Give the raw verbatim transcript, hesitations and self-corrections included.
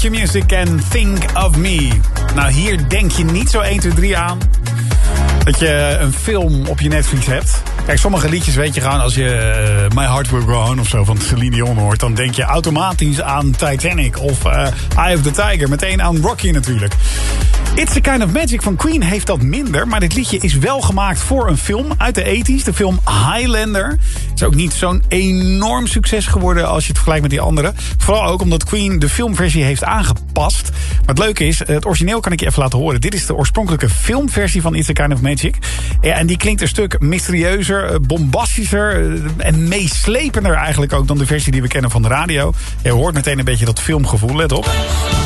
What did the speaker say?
Your Music en Think of Me. Nou, hier denk je niet zo één, twee, drie aan dat je een film op je Netflix hebt. Kijk, sommige liedjes weet je gewoon, als je uh, My Heart Will Go On of zo van Celine Dion hoort, dan denk je automatisch aan Titanic of uh, Eye of the Tiger. Meteen aan Rocky natuurlijk. It's a Kind of Magic van Queen heeft dat minder, maar dit liedje is wel gemaakt voor een film uit de tachtig, de film Highlander. Het is ook niet zo'n enorm succes geworden als je het vergelijkt met die andere. Vooral ook omdat Queen de filmversie heeft aangepast. Maar het leuke is, het origineel kan ik je even laten horen. Dit is de oorspronkelijke filmversie van It's a Kind of Magic. Ja, en die klinkt een stuk mysterieuzer, bombastischer en meeslepender eigenlijk ook dan de versie die we kennen van de radio. Je hoort meteen een beetje dat filmgevoel, let op.